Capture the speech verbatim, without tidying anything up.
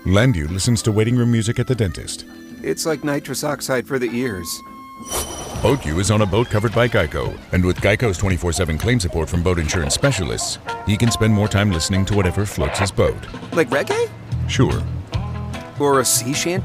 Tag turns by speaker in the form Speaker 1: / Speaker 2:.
Speaker 1: Landu listens to waiting room music at the dentist.
Speaker 2: It's like nitrous oxide for the ears.
Speaker 1: BoatU is on a boat covered by Geico, and with Geico's twenty-four seven claim support from boat insurance specialists, he can spend more time listening to whatever floats his boat.
Speaker 2: Like reggae?
Speaker 1: Sure.
Speaker 2: Or a sea shanty?